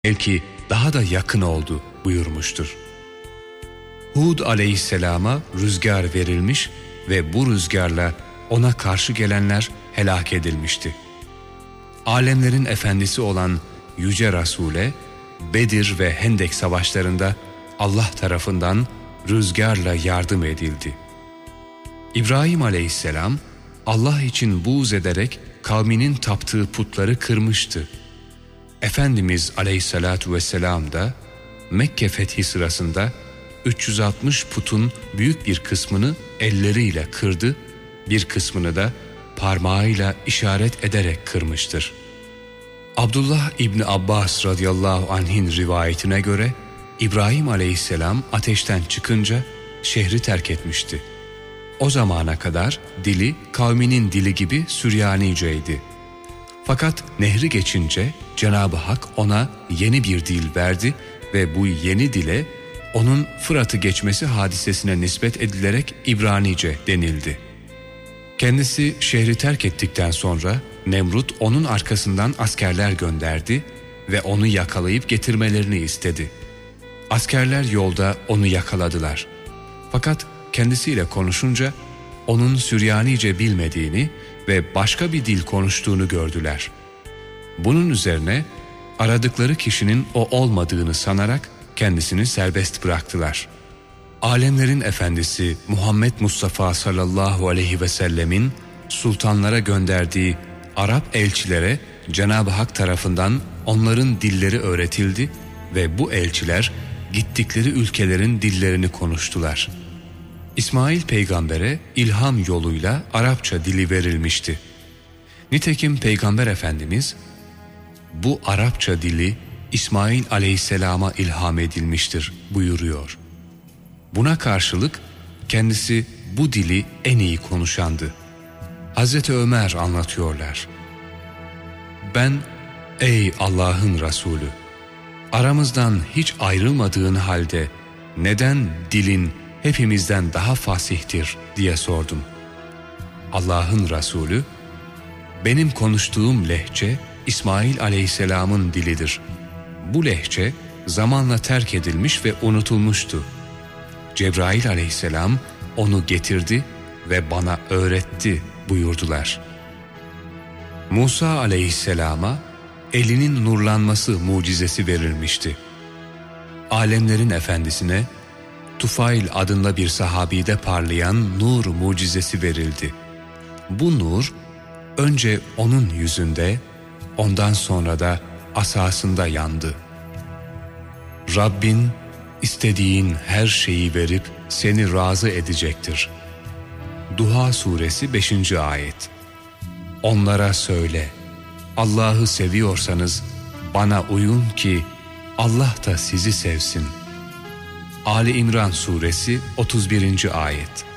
belki daha da yakın oldu buyurmuştur. Hud aleyhisselama rüzgar verilmiş ve bu rüzgarla ona karşı gelenler helak edilmişti. Alemlerin efendisi olan Yüce Resul'e Bedir ve Hendek savaşlarında Allah tarafından rüzgarla yardım edildi. İbrahim aleyhisselam Allah için buğz ederek kavminin taptığı putları kırmıştı. Efendimiz aleyhissalatu vesselam da Mekke fethi sırasında 360 putun büyük bir kısmını elleriyle kırdı, bir kısmını da parmağıyla işaret ederek kırmıştır. Abdullah İbni Abbas radıyallahu anh'in rivayetine göre İbrahim aleyhisselam ateşten çıkınca şehri terk etmişti. O zamana kadar dili kavminin dili gibi Süryaniceydi. Fakat nehri geçince Cenab-ı Hak ona yeni bir dil verdi ve bu yeni dile onun Fırat'ı geçmesi hadisesine nispet edilerek İbranice denildi. Kendisi şehri terk ettikten sonra Nemrut onun arkasından askerler gönderdi ve onu yakalayıp getirmelerini istedi. Askerler yolda onu yakaladılar. Fakat kendisiyle konuşunca onun Süryanice bilmediğini ve başka bir dil konuştuğunu gördüler. Bunun üzerine aradıkları kişinin o olmadığını sanarak kendisini serbest bıraktılar. Alemlerin efendisi Muhammed Mustafa sallallahu aleyhi ve sellemin sultanlara gönderdiği Arap elçilere Cenab-ı Hak tarafından onların dilleri öğretildi ve bu elçiler gittikleri ülkelerin dillerini konuştular. İsmail peygambere ilham yoluyla Arapça dili verilmişti. Nitekim Peygamber Efendimiz, bu Arapça dili İsmail aleyhisselama ilham edilmiştir buyuruyor. Buna karşılık kendisi bu dili en iyi konuşandı. Hazreti Ömer anlatıyorlar. Ben, ey Allah'ın Resulü, aramızdan hiç ayrılmadığın halde neden dilin hepimizden daha fasihtir diye sordum. Allah'ın Resulü, benim konuştuğum lehçe İsmail aleyhisselamın dilidir. Bu lehçe zamanla terk edilmiş ve unutulmuştu. Cebrail aleyhisselam onu getirdi ve bana öğretti buyurdular. Musa aleyhisselama elinin nurlanması mucizesi verilmişti. Alemlerin efendisine Tufayl adında bir sahabide parlayan nur mucizesi verildi. Bu nur önce onun yüzünde, ondan sonra da asasında yandı. Rabbin istediğin her şeyi verip seni razı edecektir. Duha suresi 5. ayet. Onlara söyle, Allah'ı seviyorsanız bana uyun ki Allah da sizi sevsin. Ali İmran suresi 31. ayet.